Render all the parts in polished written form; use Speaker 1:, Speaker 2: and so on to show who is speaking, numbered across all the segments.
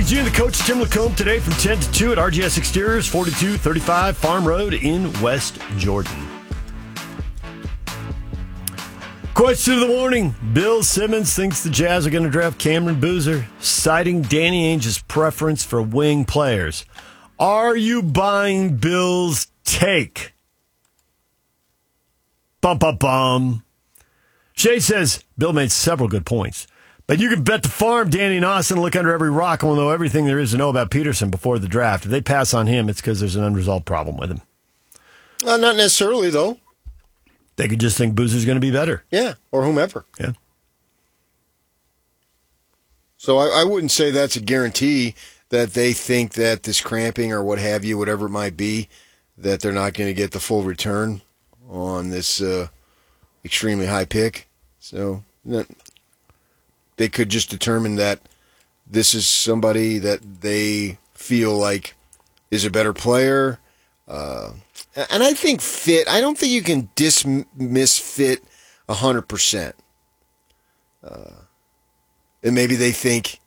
Speaker 1: BG and the coach, Tim Lacombe, today from 10 to 2 at RGS Exteriors, 4235 Farm Road in West Jordan. Question of the morning. Bill Simmons thinks the Jazz are going to draft Cameron Boozer, citing Danny Ainge's preference for wing players. Are you buying Bill's take? Bum, bum, bum. Shay says, Bill made several good points. But you can bet the farm Danny and Austin look under every rock and will know everything there is to know about Peterson before the draft. If they pass on him, it's because there's an unresolved problem with him.
Speaker 2: Not necessarily, though.
Speaker 1: They could just think Boozer's going to be better.
Speaker 2: Yeah, or whomever.
Speaker 1: Yeah.
Speaker 2: So I wouldn't say that's a guarantee that they think that this cramping or what have you, whatever it might be, that they're not going to get the full return on this extremely high pick. So they could just determine that this is somebody that they feel like is a better player. And I think fit, I don't think you can dismiss fit 100%. And maybe they think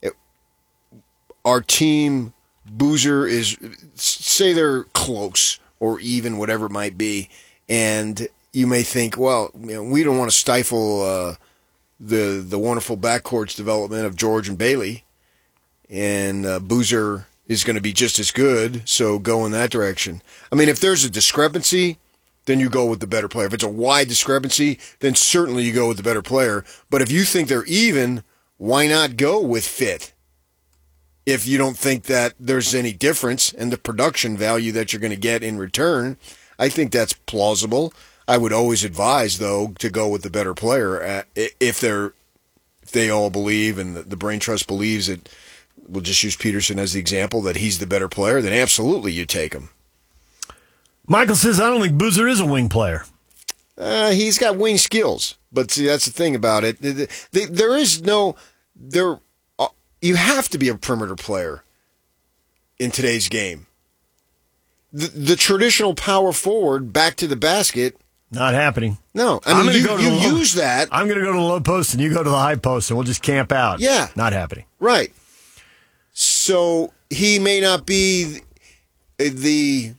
Speaker 2: our team, Boozer, is, say they're close or even, whatever it might be, and you may think, well, we don't want to stifle the wonderful backcourt's development of George and Bailey, and Boozer is going to be just as good, so go in that direction. I mean, if there's a discrepancy, then you go with the better player. If it's a wide discrepancy, then certainly you go with the better player. But if you think they're even, why not go with fit? If you don't think that there's any difference in the production value that you're going to get in return, I think that's plausible. I would always advise, though, to go with the better player if they all believe and the brain trust believes that. We'll just use Peterson as the example that he's the better player. Then absolutely, you take him.
Speaker 1: Michael says, I don't think Boozer is a wing player.
Speaker 2: He's got wing skills, but see, that's the thing about it. There is no there. You have to be a perimeter player in today's game. The traditional power forward back to the basket.
Speaker 1: Not happening.
Speaker 2: No, I mean, you use that.
Speaker 1: I'm going to go to the low post and you go to the high post and we'll just camp out.
Speaker 2: Yeah.
Speaker 1: Not happening.
Speaker 2: Right. So he may not be the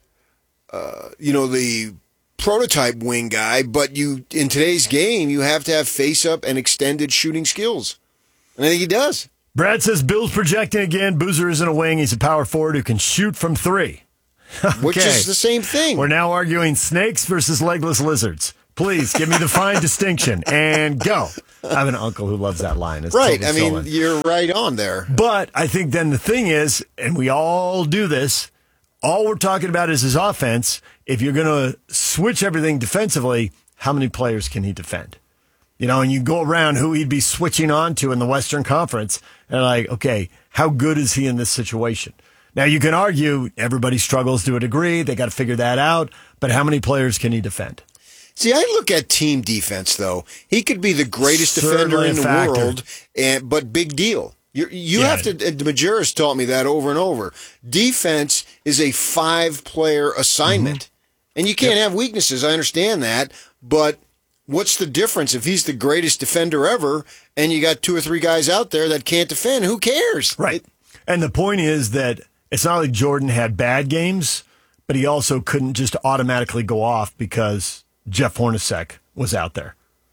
Speaker 2: prototype wing guy, but in today's game, you have to have face-up and extended shooting skills. And I think he does.
Speaker 1: Brad says, Bill's projecting again. Boozer isn't a wing. He's a power forward who can shoot from three. Okay.
Speaker 2: Which is the same thing.
Speaker 1: We're now arguing snakes versus legless lizards. Please, give me the fine distinction and go. I have an uncle who loves that line. It's
Speaker 2: right.
Speaker 1: totally
Speaker 2: I mean, you're right on there.
Speaker 1: But I think then the thing is, and we all do this, all we're talking about is his offense. If you're going to switch everything defensively, how many players can he defend? And you go around who he'd be switching on to in the Western Conference, and like, okay, how good is he in this situation? Now, you can argue everybody struggles to a degree. They got to figure that out. But how many players can he defend?
Speaker 2: See, I look at team defense, though. He could be the greatest defender in the world, but big deal. You have to, Majerus taught me that over and over. Defense is a 5-player assignment. And you can't have weaknesses. I understand that. But what's the difference if he's the greatest defender ever and you got 2 or 3 guys out there that can't defend? Who cares?
Speaker 1: Right. And the point is that it's not like Jordan had bad games, but he also couldn't just automatically go off because Jeff Hornacek was out there.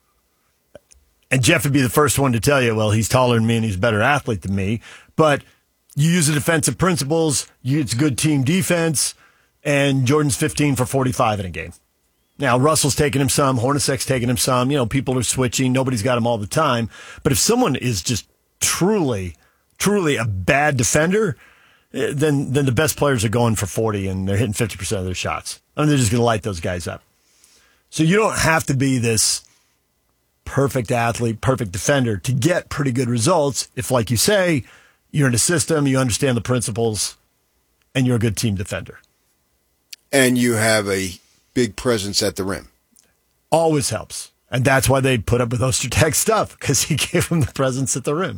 Speaker 1: And Jeff would be the first one to tell you, well, he's taller than me and he's a better athlete than me. But you use the defensive principles, it's good team defense, and Jordan's 15 for 45 in a game. Now, Russell's taking him some, Hornacek's taking him some. People are switching. Nobody's got him all the time. But if someone is just truly a bad defender, then the best players are going for 40 and they're hitting 50% of their shots. And they're just going to light those guys up. So you don't have to be this perfect athlete, perfect defender to get pretty good results if, like you say, you're in a system, you understand the principles, and you're a good team defender.
Speaker 2: And you have a big presence at the rim.
Speaker 1: Always helps. And that's why they put up with Ostertag stuff, because he gave him the presence at the rim.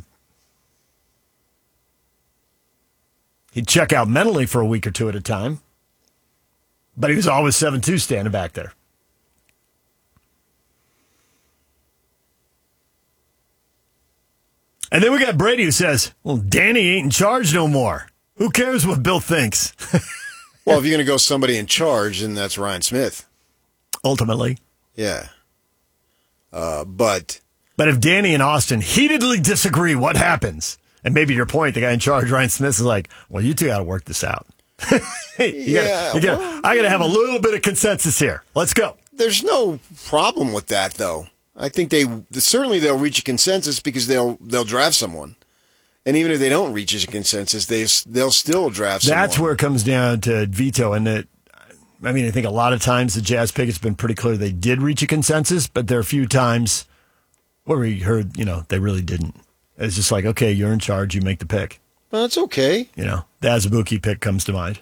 Speaker 1: He'd check out mentally for a week or two at a time, but he was always 7'2" standing back there. And then we got Brady who says, well, Danny ain't in charge no more. Who cares what Bill thinks?
Speaker 2: Well, if you're going to go somebody in charge, then that's Ryan Smith.
Speaker 1: Ultimately.
Speaker 2: Yeah. But
Speaker 1: if Danny and Austin heatedly disagree, what happens? And maybe your point, the guy in charge, Ryan Smith, is like, well, you two got to work this out. I got to have a little bit of consensus here. Let's go.
Speaker 2: There's no problem with that, though. I think they'll reach a consensus because they'll draft someone. And even if they don't reach a consensus, they'll still draft someone.
Speaker 1: That's where it comes down to veto. And I think a lot of times the Jazz pick, it's been pretty clear they did reach a consensus, but there are a few times where we heard, they really didn't. It's just like, okay, you're in charge, you make the pick.
Speaker 2: Well, that's okay.
Speaker 1: The Azubuike pick comes to mind.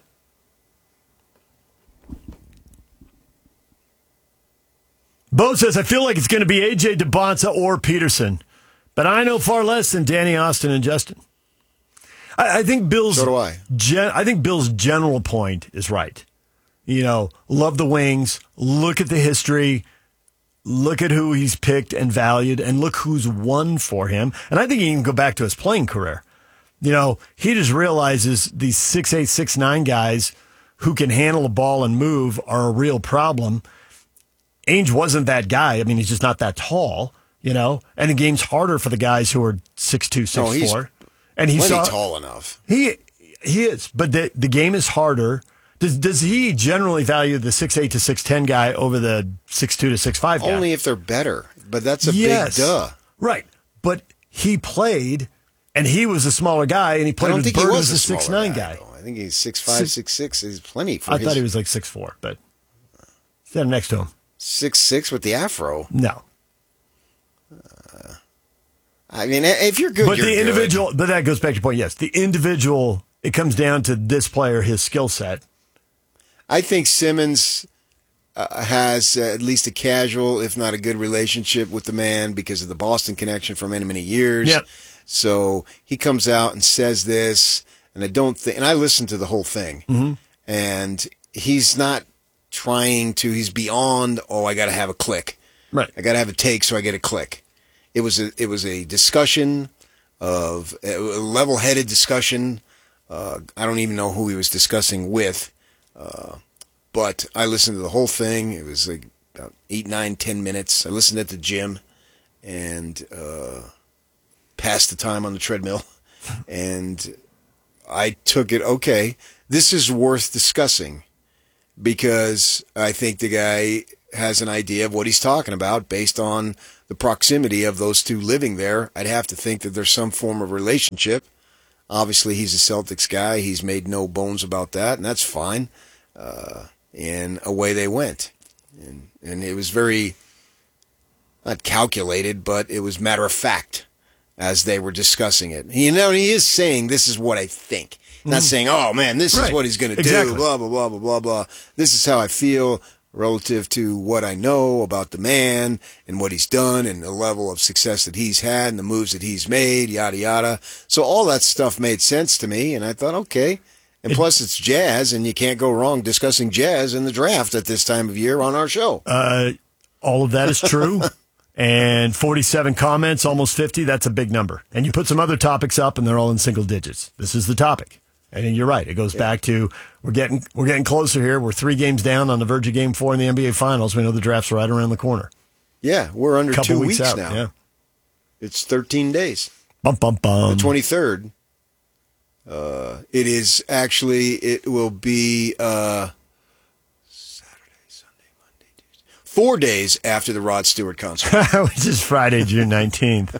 Speaker 1: Bo says, I feel like it's going to be A.J. DeBonsa or Peterson, but I know far less than Danny, Austin, and Justin. I think Bill's...
Speaker 2: So do I.
Speaker 1: I think Bill's general point is right. Love the wings, look at the history, look at who he's picked and valued, and look who's won for him. And I think he can go back to his playing career. He just realizes these 6'8", 6'9" guys who can handle a ball and move are a real problem. Ainge wasn't that guy. He's just not that tall, and the game's harder for the guys who are 6'2", 6'4". And he's
Speaker 2: tall enough.
Speaker 1: He is, but the game is harder. Does he generally value the 6'8" to 6'10" guy over the 6'2" to 6'5" guy?
Speaker 2: Only if they're better, but that's a big duh.
Speaker 1: Right, but he played, and he was a smaller guy, and he played with Bird as a 6'9" guy.
Speaker 2: I think he's 6'5", 6'6". He's plenty for
Speaker 1: I thought he was like 6'4", but stand next to him.
Speaker 2: 6'6" with the afro.
Speaker 1: No.
Speaker 2: If you're good,
Speaker 1: but
Speaker 2: you're
Speaker 1: the individual.
Speaker 2: good.
Speaker 1: But that goes back to your point. Yes, the individual. It comes down to this player, his skill set.
Speaker 2: I think Simmons has at least a casual, if not a good relationship with the man because of the Boston connection for many, many years.
Speaker 1: Yep.
Speaker 2: So he comes out and says this, and I listened to the whole thing, and he's not trying to. He's beyond. I got to have a click.
Speaker 1: Right.
Speaker 2: I got to have a take, so I get a click. It was a discussion of a level-headed discussion. I don't even know who he was discussing with, but I listened to the whole thing. It was like about 8, 9, 10 minutes. I listened at the gym and passed the time on the treadmill, and I took it, okay, this is worth discussing because I think the guy has an idea of what he's talking about based on the proximity of those two living there. I'd have to think that there's some form of relationship. Obviously, he's a Celtics guy. He's made no bones about that, and that's fine. And away they went. And it was very, not calculated, but it was matter of fact as they were discussing it. He is saying, this is what I think. Not saying, oh, man, this is what he's going to do, blah, blah, blah, blah, blah, blah. This is how I feel relative to what I know about the man and what he's done and the level of success that he's had and the moves that he's made, yada, yada. So all that stuff made sense to me, and I thought, okay. And plus it's Jazz, and you can't go wrong discussing Jazz in the draft at this time of year on our show.
Speaker 1: All of that is true. And 47 comments, almost 50, that's a big number. And you put some other topics up, and they're all in single digits. This is the topic. And you're right. It goes back to we're getting closer here. We're 3 games down on the verge of Game 4 in the NBA Finals. We know the draft's right around the corner.
Speaker 2: Yeah, we're under 2 weeks
Speaker 1: out
Speaker 2: now.
Speaker 1: Yeah.
Speaker 2: It's 13 days.
Speaker 1: Bum, bum, bum.
Speaker 2: The 23rd. It is actually, it will be Saturday, Sunday, Monday, Tuesday. 4 days after the Rod Stewart concert.
Speaker 1: Which is Friday, June 19th.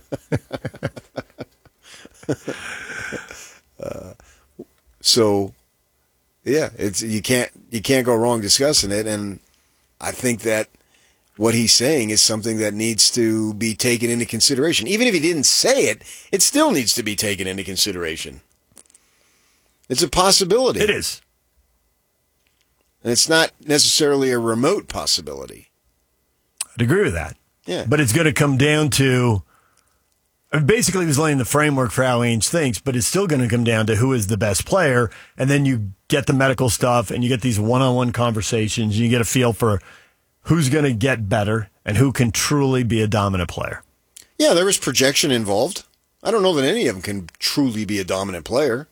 Speaker 2: So, yeah, you can't go wrong discussing it, and I think that what he's saying is something that needs to be taken into consideration. Even if he didn't say it, it still needs to be taken into consideration. It's a possibility.
Speaker 1: It is.
Speaker 2: And it's not necessarily a remote possibility.
Speaker 1: I'd agree with that.
Speaker 2: Yeah.
Speaker 1: But it's going to come down to, basically he was laying the framework for how Ainge thinks, but it's still going to come down to who is the best player. And then you get the medical stuff and you get these one-on-one conversations and you get a feel for who's going to get better and who can truly be a dominant player.
Speaker 2: Yeah, there was projection involved. I don't know that any of them can truly be a dominant player.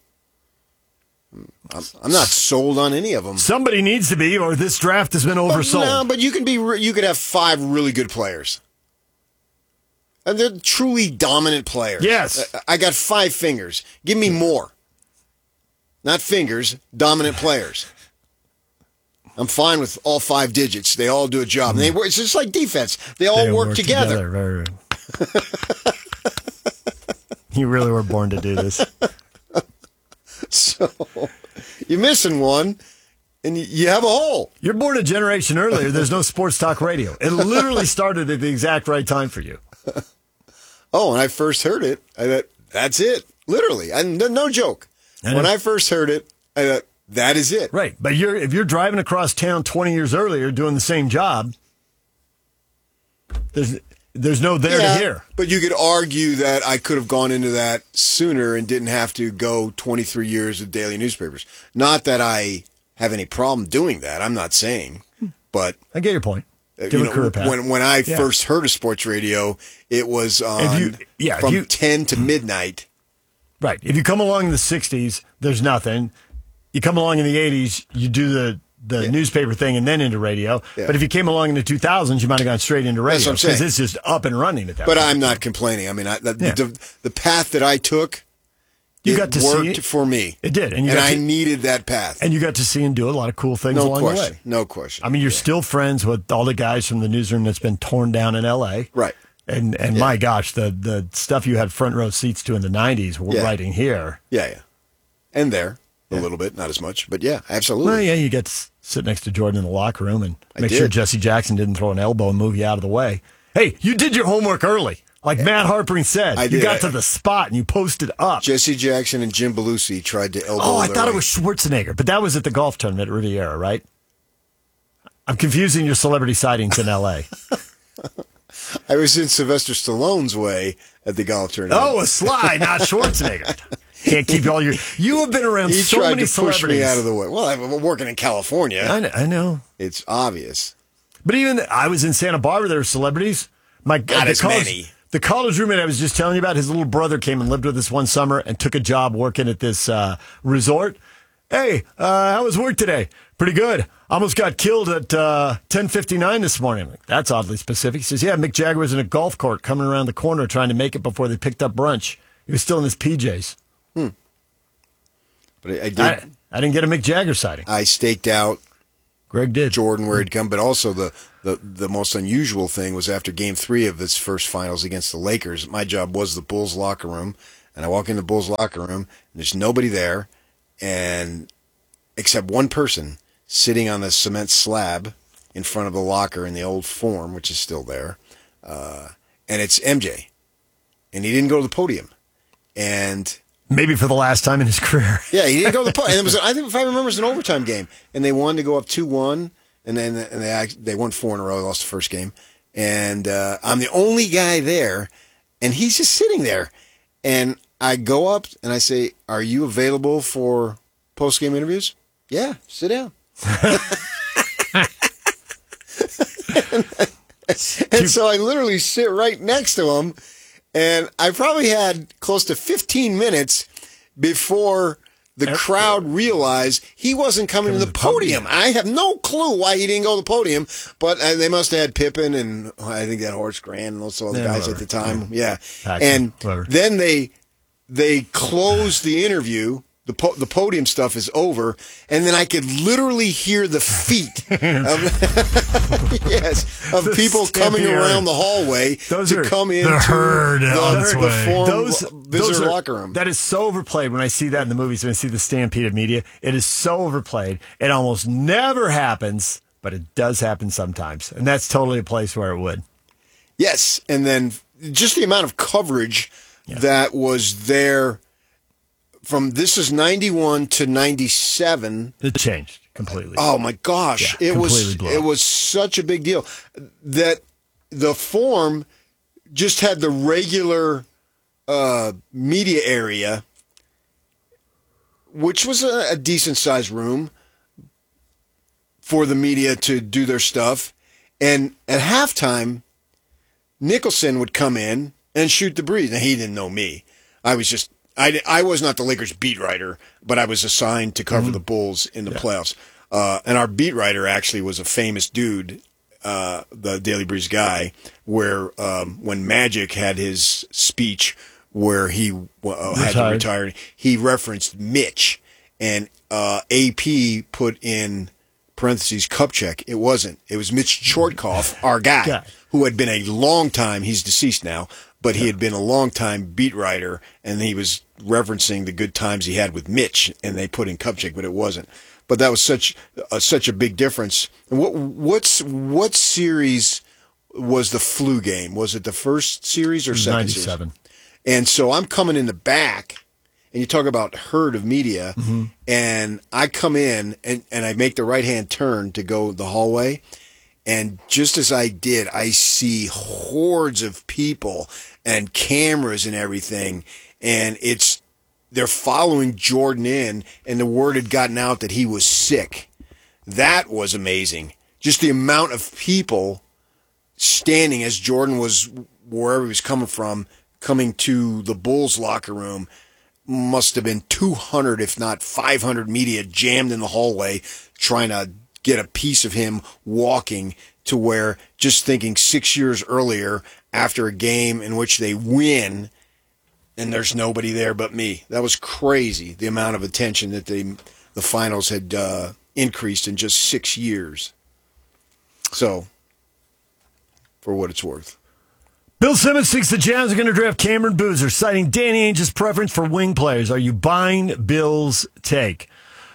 Speaker 2: I'm not sold on any of them.
Speaker 1: Somebody needs to be, or this draft has been oversold.
Speaker 2: No, but you could have 5 really good players. And they're truly dominant players.
Speaker 1: Yes.
Speaker 2: I got 5 fingers. Give me more. Not fingers, dominant players. I'm fine with all 5 digits. They all do a job. It's just like defense. They all work together.
Speaker 1: Right. You really were born to do this.
Speaker 2: So you're missing one, and you have a hole.
Speaker 1: You're born a generation earlier. There's no sports talk radio. It literally started at the exact right time for you.
Speaker 2: Oh, when I first heard it, I thought, that's it. Literally. No joke. When I first heard it, I thought, that is it.
Speaker 1: Right. But if you're driving across town 20 years earlier doing the same job, there's no there to hear.
Speaker 2: But you could argue that I could have gone into that sooner and didn't have to go 23 years of daily newspapers. Not that I have any problem doing that. I'm not saying. But
Speaker 1: I get your point. Give a career path.
Speaker 2: When I first heard of sports radio, it was on from 10 to midnight.
Speaker 1: Right. If you come along in the 60s, there's nothing. You come along in the 80s, you do the newspaper thing and then into radio. Yeah. But if you came along in the 2000s, you might have gone straight into radio because it's just up and running at that point.
Speaker 2: But I'm not complaining. I mean, the path that I took, worked for me.
Speaker 1: It did.
Speaker 2: And I needed that path.
Speaker 1: And you got to see and do a lot of cool things along the way.
Speaker 2: No question.
Speaker 1: I mean, you're still friends with all the guys from the newsroom that's been torn down in L.A.
Speaker 2: Right.
Speaker 1: And my gosh, the stuff you had front row seats to in the 90s were writing here.
Speaker 2: Yeah. And there. A little bit, not as much, but yeah, absolutely.
Speaker 1: Well, yeah, you get to sit next to Jordan in the locker room and make sure Jesse Jackson didn't throw an elbow and move you out of the way. Hey, you did your homework early. Like Matt Harpering said, you got to the spot and you posted up.
Speaker 2: Jesse Jackson and Jim Belushi tried to elbow.
Speaker 1: Oh, I thought it was Schwarzenegger, but that was at the golf tournament at Riviera, right? I'm confusing your celebrity sightings in L.A.
Speaker 2: I was in Sylvester Stallone's way at the golf tournament.
Speaker 1: Oh, a Sly, not Schwarzenegger. Can't keep all your. You have been around so many celebrities. He tried to push me
Speaker 2: out of the way. Well, I'm working in California.
Speaker 1: I know.
Speaker 2: It's obvious.
Speaker 1: But even I was in Santa Barbara. There were celebrities. My God,
Speaker 2: many.
Speaker 1: The college roommate I was just telling you about, his little brother came and lived with us one summer and took a job working at this resort. Hey, how was work today? Pretty good. Almost got killed at 10:59 this morning. I'm like, that's oddly specific. He says, yeah, Mick Jagger was in a golf cart coming around the corner trying to make it before they picked up brunch. He was still in his PJs.
Speaker 2: But I
Speaker 1: didn't get a Mick Jagger sighting.
Speaker 2: I staked out
Speaker 1: Greg did.
Speaker 2: Jordan where he'd come, but also the most unusual thing was after Game 3 of this first finals against the Lakers, my job was the Bulls locker room, and I walk in the Bulls locker room, and there's nobody there, and except one person sitting on the cement slab in front of the locker in the old Forum, which is still there, and it's MJ, and he didn't go to the podium, and
Speaker 1: maybe for the last time in his career.
Speaker 2: Yeah, he didn't go to the podium. And it was, I think, if I remember, it was an overtime game, and they wanted to go up 2-1, and then they won 4 in a row. They lost the first game, and I'm the only guy there, and he's just sitting there, and I go up and I say, "Are you available for post-game interviews?" "Yeah, sit down." and so I literally sit right next to him. And I probably had close to 15 minutes before the crowd realized he wasn't coming to the podium. I have no clue why he didn't go to the podium, but they must have had Pippen and I think that Horace Grant and those other guys at the time. Yeah. And then they closed the interview. The podium stuff is over, and then I could literally hear the feet of people coming around the hallway to come into the herd the visitor locker room.
Speaker 1: That is so overplayed when I see that in the movies, when I see the stampede of media. It is so overplayed. It almost never happens, but it does happen sometimes, and that's totally a place where it would.
Speaker 2: Yes, and then just the amount of coverage that was there. This is 91 to 97.
Speaker 1: It changed completely.
Speaker 2: Oh my gosh. It was such a big deal that the Forum just had the regular media area, which was a decent sized room for the media to do their stuff. And at halftime, Nicholson would come in and shoot the breeze. Now, he didn't know me. I was not the Lakers beat writer, but I was assigned to cover the Bulls in the playoffs. And our beat writer actually was a famous dude, the Daily Breeze guy, where when Magic had his speech where he had to retire, he referenced Mitch, and AP put in parentheses Kupchak. It wasn't. It was Mitch Chortkoff, our guy, who had been a long time, he's deceased now, but he had been a long time beat writer, and he was referencing the good times he had with Mitch, and they put in Kupchak, but it wasn't. But that was such a big difference. And what series was the flu game? Was it the first series or second
Speaker 1: 97.
Speaker 2: series? And so I'm coming in the back, and you talk about herd of media, and I come in, and I make the right-hand turn to go the hallway, and just as I did, I see hordes of people and cameras and everything, and they're following Jordan in, and the word had gotten out that he was sick. That was amazing. Just the amount of people standing as Jordan was, wherever he was coming from, coming to the Bulls locker room, must have been 200, if not 500 media jammed in the hallway trying to get a piece of him walking, to where just thinking 6 years earlier after a game in which they win and there's nobody there but me. That was crazy, the amount of attention that the finals had increased in just 6 years. So, for what it's worth.
Speaker 1: Bill Simmons thinks the Jazz are going to draft Cameron Boozer, citing Danny Ainge's preference for wing players. Are you buying Bill's take?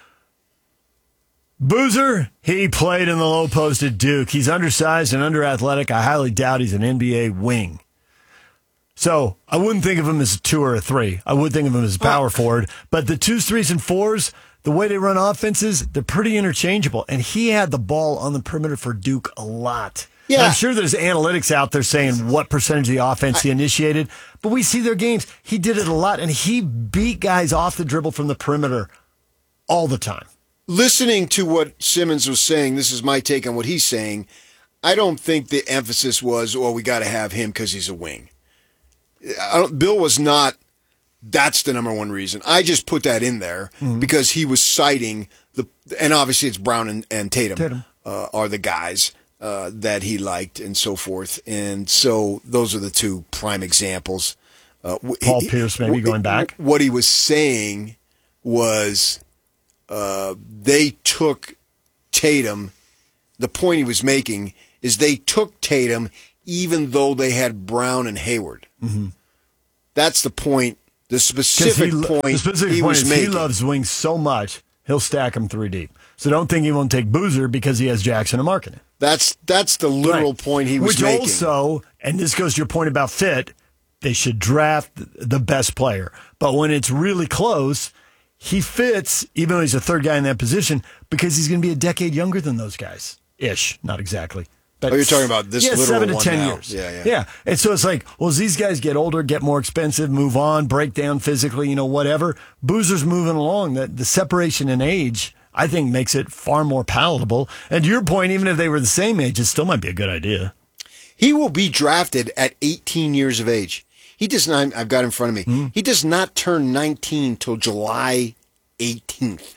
Speaker 1: Boozer, he played in the low post at Duke. He's undersized and underathletic. I highly doubt he's an NBA wing. So I wouldn't think of him as a 2 or a 3. I would think of him as a power forward. But the 2s, 3s, and 4s, the way they run offenses, they're pretty interchangeable. And he had the ball on the perimeter for Duke a lot. Yeah. And I'm sure there's analytics out there saying what percentage of the offense he initiated. But we see their games. He did it a lot. And he beat guys off the dribble from the perimeter all the time.
Speaker 2: Listening to what Simmons was saying, this is my take on what he's saying, I don't think the emphasis was, well, we got to have him because he's a wing. Bill was not, that's the number one reason. I just put that in there because he was citing, and obviously it's Brown and Tatum. Are the guys that he liked and so forth. And so those are the two prime examples.
Speaker 1: Paul Pierce maybe going back.
Speaker 2: What he was saying was... they took Tatum. The point he was making is they took Tatum even though they had Brown and Hayward. That's the point. The specific point he was making.
Speaker 1: He loves wings so much, he'll stack them 3 deep. So don't think he won't take Boozer because he has Jackson and Markkanen.
Speaker 2: That's the literal point he was making.
Speaker 1: Which also, and this goes to your point about fit, they should draft the best player. But when it's really close, he fits, even though he's a third guy in that position, because he's going to be a decade younger than those guys. Ish, not exactly. But
Speaker 2: you're talking about this literal
Speaker 1: 7 to
Speaker 2: one
Speaker 1: 10
Speaker 2: now.
Speaker 1: years.
Speaker 2: Yeah.
Speaker 1: And so it's like, well, as these guys get older, get more expensive, move on, break down physically, whatever, Boozer's moving along. The separation in age, I think, makes it far more palatable. And to your point, even if they were the same age, it still might be a good idea.
Speaker 2: He will be drafted at 18 years of age. He does not, I've got it in front of me. He does not turn 19 till July 18th.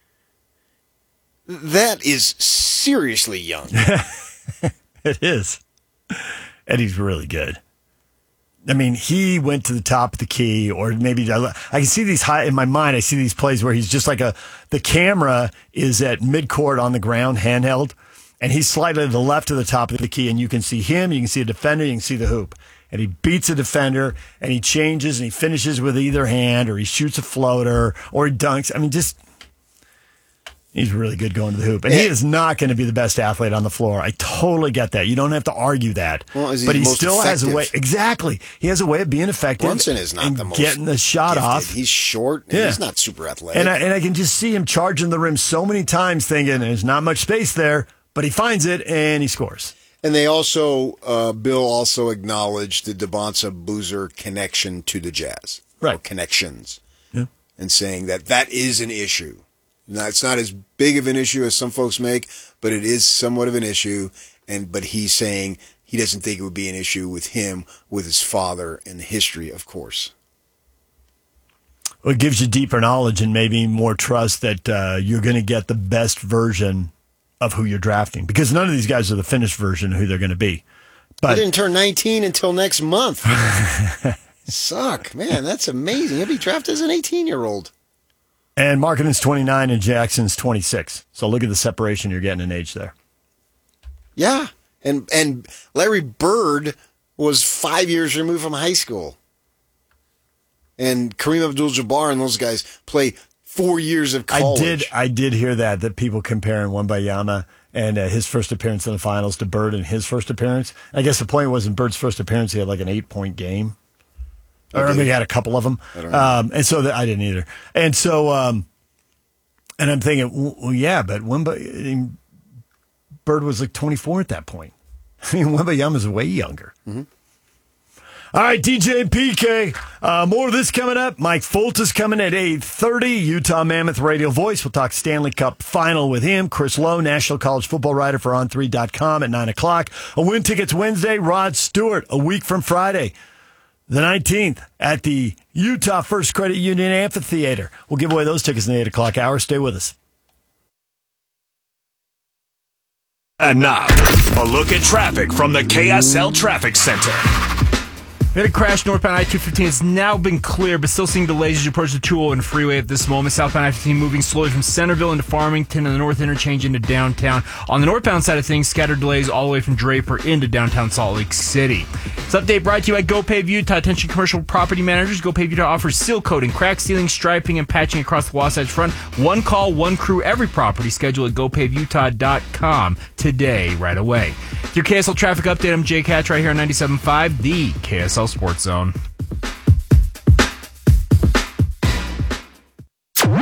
Speaker 2: That is seriously young.
Speaker 1: It is. And he's really good. I mean, he went to the top of the key, or maybe I can see these in my mind. I see these plays where he's just like the camera is at midcourt on the ground, handheld, and he's slightly to the left of the top of the key, and you can see him, you can see a defender, you can see the hoop. And he beats a defender, and he changes, and he finishes with either hand, or he shoots a floater, or he dunks. I mean, he's really good going to the hoop. And he is not going to be the best athlete on the floor. I totally get that. You don't have to argue that.
Speaker 2: Well,
Speaker 1: but he still has a way. Exactly. He has a way of being effective.
Speaker 2: Brunson is not the most
Speaker 1: getting the shot
Speaker 2: gifted.
Speaker 1: off.
Speaker 2: He's short, and he's not super athletic.
Speaker 1: And I can just see him charging the rim so many times thinking there's not much space there, but he finds it, and he scores.
Speaker 2: And they also, Bill also acknowledged the Devonta Boozer connection to the Jazz.
Speaker 1: Right.
Speaker 2: Or connections.
Speaker 1: Yeah.
Speaker 2: And saying that is an issue. Now, it's not as big of an issue as some folks make, but it is somewhat of an issue. But he's saying he doesn't think it would be an issue with him, with his father, and the history, of course.
Speaker 1: it gives you deeper knowledge and maybe more trust that you're going to get the best version of who you're drafting, because none of these guys are the finished version of who they're going to be. But
Speaker 2: he didn't turn 19 until next month. Suck, man. That's amazing. He'll be drafted as an 18-year-old.
Speaker 1: And Markkanen's 29 and Jackson's 26. So look at the separation you're getting in age there.
Speaker 2: Yeah, and Larry Bird was 5 years removed from high school. And Kareem Abdul-Jabbar and those guys play 4 years of college.
Speaker 1: I did hear that people comparing Wembanyama and his first appearance in the finals to Bird and his first appearance. I guess the point was in Bird's first appearance, he had like an 8-point game. Or maybe he had a couple of them.
Speaker 2: I don't know.
Speaker 1: And so I didn't either. And so, and I'm thinking, well, yeah, but Bird was like 24 at that point. I mean, Wembanyama's way younger.
Speaker 2: Mm-hmm.
Speaker 1: All right, DJ and PK. More of this coming up. Mike Foltz is coming at 8:30. Utah Mammoth radio voice. We'll talk Stanley Cup final with him. Chris Lowe, National College Football writer for On3.com at 9 o'clock. A Win Tickets Wednesday. Rod Stewart, a week from Friday, the 19th, at the Utah First Credit Union Amphitheater. We'll give away those tickets in the 8 o'clock hour. Stay with us.
Speaker 3: And now, a look at traffic from the KSL Traffic Center.
Speaker 4: We had a crash northbound I-215. It's now been cleared, but still seeing delays as you approach the 201 freeway at this moment. Southbound I-15 moving slowly from Centerville into Farmington and the north interchange into downtown. On the northbound side of things, scattered delays all the way from Draper into downtown Salt Lake City. This update brought to you by GoPave Utah. Attention commercial property managers. GoPave Utah offers seal coating, crack sealing, striping, and patching across the Wasatch Front. One call, one crew, every property. Schedule at GoPaveUtah.com today, right away. Your KSL traffic update. I'm Jake Hatch right here on 97.5, the KSL Sports Zone.
Speaker 3: 3, 2,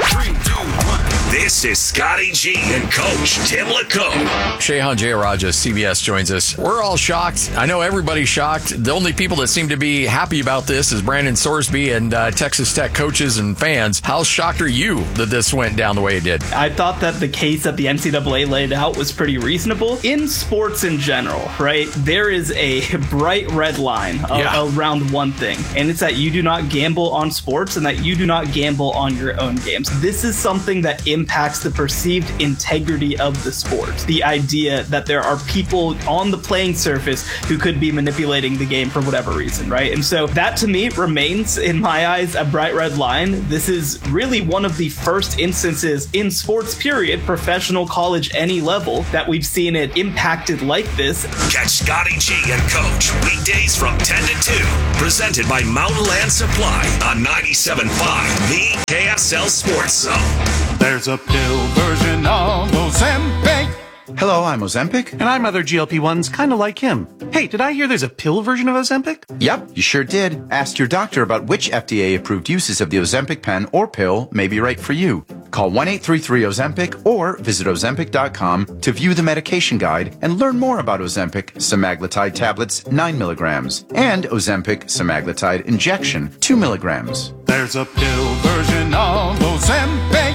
Speaker 3: 1. This is Scotty G and Coach Tim LaCombe.
Speaker 5: Shehan Jayaraja, CBS, joins us. We're all shocked. I know everybody's shocked. The only people that seem to be happy about this is Brandon Sorsby and Texas Tech coaches and fans. How shocked are you that this went down the way it did?
Speaker 6: I thought that the case that the NCAA laid out was pretty reasonable. In sports in general, right, there is a bright red line around one thing, and it's that you do not gamble on sports and that you do not gamble on your own games. This is something that impacts the perceived integrity of the sport. The idea that there are people on the playing surface who could be manipulating the game for whatever reason, right? And so that to me remains, in my eyes, a bright red line. This is really one of the first instances in sports, period, professional, college, any level, that we've seen it impacted like this.
Speaker 3: Catch Scotty G and Coach weekdays from 10 to 2. Presented by Mountain Land Supply on 97.5, the KSL Sports Zone.
Speaker 7: There's a pill version of Ozempic.
Speaker 8: Hello, I'm Ozempic.
Speaker 7: And I'm other GLP-1s kind of like him. Hey, did I hear there's a pill version of Ozempic?
Speaker 8: Yep, you sure did. Ask your doctor about which FDA-approved uses of the Ozempic pen or pill may be right for you. Call 1-833-OZEMPIC or visit Ozempic.com to view the medication guide and learn more about Ozempic semaglutide tablets 9 milligrams and Ozempic semaglutide injection 2 milligrams.
Speaker 7: There's a pill version of Ozempic.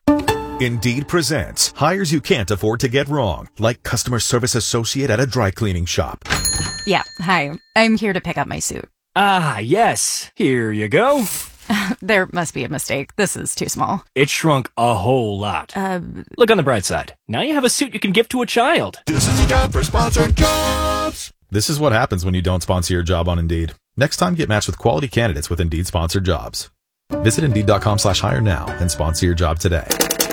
Speaker 9: Indeed presents hires you can't afford to get wrong, like customer service associate at a dry cleaning shop.
Speaker 10: Yeah, hi. I'm here to pick up my suit.
Speaker 11: Ah, yes. Here you go.
Speaker 10: There must be a mistake. This is too small.
Speaker 11: It shrunk a whole lot. Look on the bright side. Now you have a suit you can give to a child.
Speaker 9: This is a job for sponsored jobs. This is what happens when you don't sponsor your job on Indeed. Next time, get matched with quality candidates with Indeed sponsored jobs. Visit Indeed.com/hire now and sponsor your job today.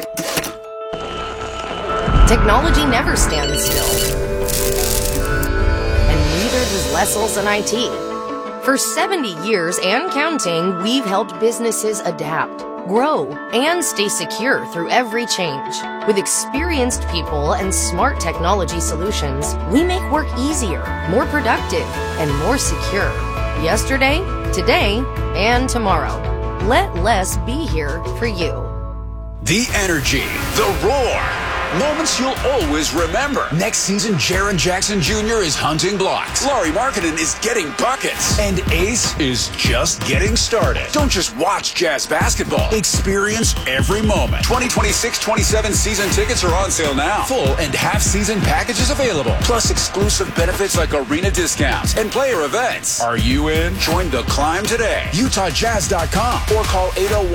Speaker 12: Technology never stands still. And neither does Lesselson IT. For 70 years and counting, we've helped businesses adapt, grow, and stay secure through every change. With experienced people and smart technology solutions, we make work easier, more productive, and more secure. Yesterday, today, and tomorrow. Let Les be here for you.
Speaker 3: The energy, the roar,
Speaker 13: Moments you'll always remember. Next season, Jaren Jackson Jr. is hunting blocks. Lauri Markkanen is getting buckets. And Ace is just getting started. Don't just watch Jazz basketball. Experience every moment. 2026-27 season tickets are on sale now. Full and half-season packages available. Plus exclusive benefits like arena discounts and player events. Are you in? Join the climb today. UtahJazz.com or call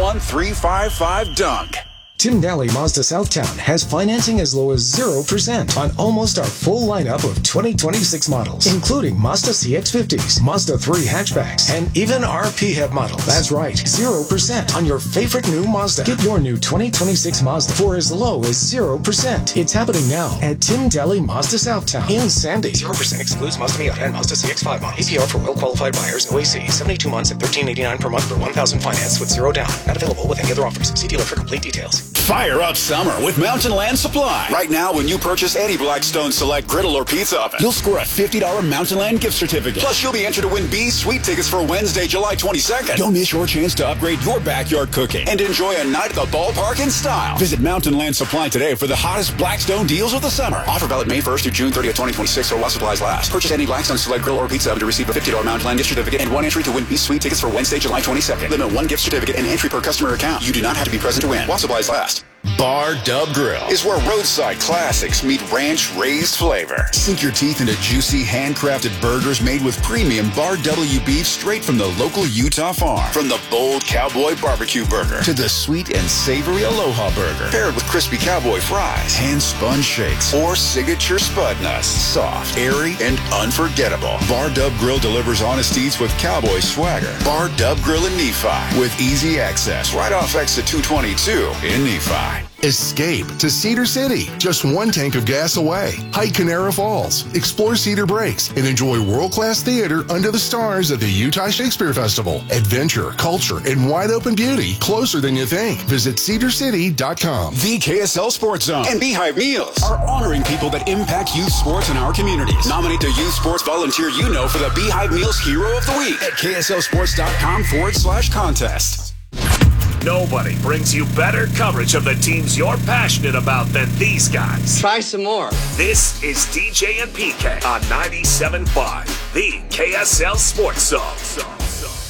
Speaker 13: 801-355-DUNK.
Speaker 14: Tim Daly Mazda Southtown has financing as low as 0% on almost our full lineup of 2026 models, including Mazda CX-50s, Mazda 3 hatchbacks, and even our PHEV models. That's right, 0% on your favorite new Mazda. Get your new 2026 Mazda for as low as 0%. It's happening now at Tim Daly Mazda Southtown in Sandy.
Speaker 15: 0% excludes Mazda Miata and Mazda CX-5 models. APR for well-qualified buyers. OAC, 72 months at $13.89 per month for $1,000 financed with 0 down. Not available with any other offers. See dealer for complete details.
Speaker 13: Fire up summer with Mountain Land Supply. Right now, when you purchase any Blackstone Select griddle or pizza oven, you'll score a $50 Mountain Land gift certificate. Plus, you'll be entered to win B's Sweet tickets for Wednesday, July 22nd. Don't miss your chance to upgrade your backyard cooking and enjoy a night at the ballpark in style. Visit Mountain Land Supply today for the hottest Blackstone deals of the summer. Offer valid May 1st through June 30th, 2026 or while supplies last. Purchase any Blackstone Select griddle or pizza oven to receive a $50 Mountain Land gift certificate and 1 entry to win B's Sweet tickets for Wednesday, July 22nd. Limit 1 gift certificate and entry per customer account. You do not have to be present to win while supplies last. Bar Dub Grill is where roadside classics meet ranch-raised flavor. Sink your teeth into juicy, handcrafted burgers made with premium Bar W beef straight from the local Utah farm. From the bold cowboy barbecue burger to the sweet and savory Aloha burger, paired with crispy cowboy fries, hand-spun shakes, or signature spud nuts. Soft, airy, and unforgettable. Bar Dub Grill delivers honest eats with cowboy swagger. Bar Dub Grill in Nephi with easy access right off exit 222 in Nephi.
Speaker 16: Escape to Cedar City, just 1 tank of gas away. Hike Canara Falls, explore Cedar Breaks, and enjoy world-class theater under the stars at the Utah Shakespeare Festival. Adventure, culture, and wide-open beauty closer than you think. Visit cedarcity.com.
Speaker 13: The KSL Sports Zone and Beehive Meals are honoring people that impact youth sports in our communities. Nominate the youth sports volunteer you know for the Beehive Meals Hero of the Week at KSLSports.com/contest.
Speaker 3: Nobody brings you better coverage of the teams you're passionate about than these guys.
Speaker 17: Try some more.
Speaker 3: This is DJ and PK on 97.5, the KSL Sports Zone.